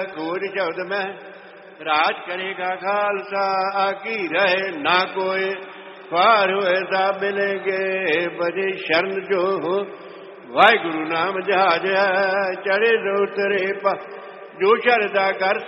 ਖੋਜ ਸ਼ਬਦ ਮੈਂ ਰਾਜ ਕਰੇਗਾ ਖਾਲਸਾ ਆਕੀ ਰਹੇ ਨਾ ਕੋਏ ਪਾਰ ਹੋਏ ਸਭ ਮਿਲੇਗੇ ਬਜੇ ਸ਼ਰਨ ਜੋ ਹੋ ਵਾਹਿਗੁਰੂ ਨਾਮ ਜਹਾਜ ਚੜੇ ਰੋ ਤਰੇ ਪਾ ਜੋ ਸ਼ਰਦਾ ਕਰ